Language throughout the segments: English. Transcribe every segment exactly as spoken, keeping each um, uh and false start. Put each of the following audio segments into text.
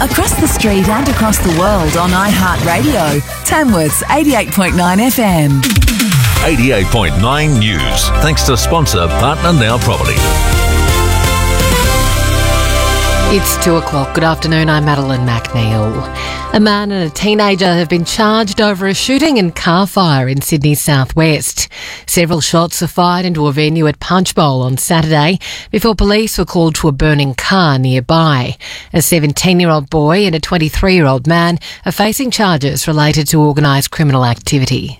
Across the street and across the world on iHeartRadio. Tamworth's eighty-eight point nine F M. eighty-eight point nine News. Thanks to sponsor Partner Now Property. It's two o'clock. Good afternoon, I'm Madeline McNeil. A man and a teenager have been charged over a shooting and car fire in Sydney's southwest. Several shots were fired into a venue at Punchbowl on Saturday before police were called to a burning car nearby. A seventeen-year-old boy and a twenty-three-year-old man are facing charges related to organised criminal activity.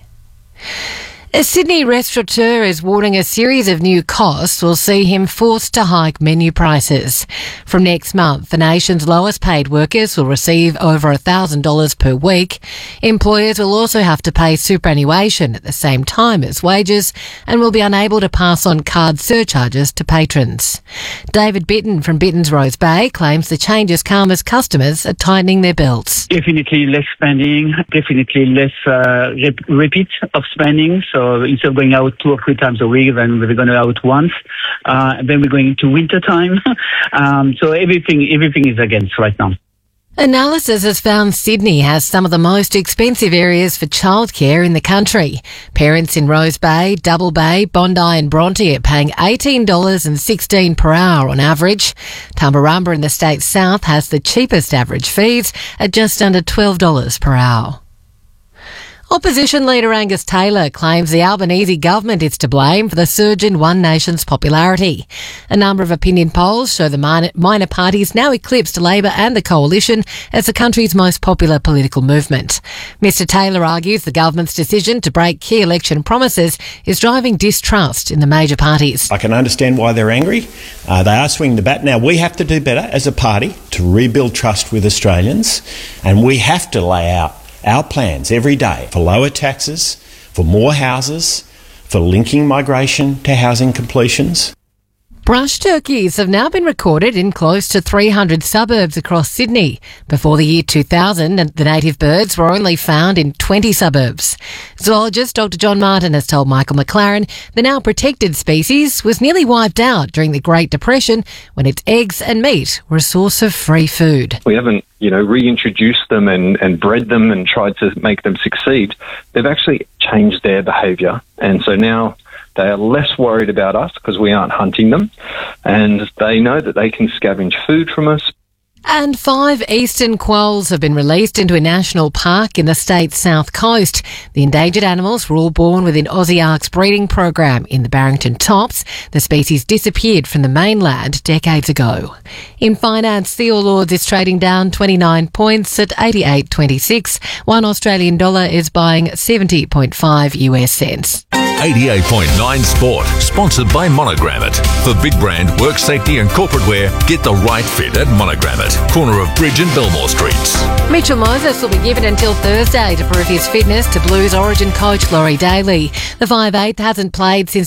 A Sydney restaurateur is warning a series of new costs will see him forced to hike menu prices. From next month, the nation's lowest paid workers will receive over one thousand dollars per week. Employers will also have to pay superannuation at the same time as wages and will be unable to pass on card surcharges to patrons. David Bitton from Bitton's Rose Bay claims the changes come as customers are tightening their belts. Definitely less spending, definitely less uh, rep- repeat of spending. So So instead of going out two or three times a week, then we're going out once. Uh, then we're going into winter time. um, so everything, everything is against right now. Analysis has found Sydney has some of the most expensive areas for childcare in the country. Parents in Rose Bay, Double Bay, Bondi and Bronte are paying eighteen dollars and sixteen cents per hour on average. Tumbarumba in the state's south has the cheapest average fees at just under twelve dollars per hour. Opposition leader Angus Taylor claims the Albanese government is to blame for the surge in One Nation's popularity. A number of opinion polls show the minor, minor parties now eclipsed Labor and the Coalition as the country's most popular political movement. Mr Taylor argues the government's decision to break key election promises is driving distrust in the major parties. I can understand why they're angry. Uh, they are swinging the bat. Now, we have to do better as a party to rebuild trust with Australians, and we have to lay out our plans every day for lower taxes, for more houses, for linking migration to housing completions. Brush turkeys have now been recorded in close to three hundred suburbs across Sydney. Before the year two thousand, the native birds were only found in twenty suburbs. Zoologist Doctor John Martin has told Michael McLaren the now protected species was nearly wiped out during the Great Depression when its eggs and meat were a source of free food. We haven't, you know, reintroduced them and, and bred them and tried to make them succeed. They've actually changed their behaviour, and so now they are less worried about us because we aren't hunting them, and they know that they can scavenge food from us. And five eastern quolls have been released into a national park in the state's south coast. The endangered animals were all born within Aussiark's breeding program in the Barrington Tops. The species disappeared from the mainland decades ago. In finance, the All Ords is trading down twenty-nine points at eighty-eight twenty-six. One Australian dollar is buying seventy point five U S cents. eighty-eight point nine Sport, sponsored by Monogrammet. For big brand, work safety and corporate wear, get the right fit at Monogrammet, corner of Bridge and Belmore Streets. Mitchell Moses will be given until Thursday to prove his fitness to Blues Origin coach Laurie Daly. The five eighth hasn't played since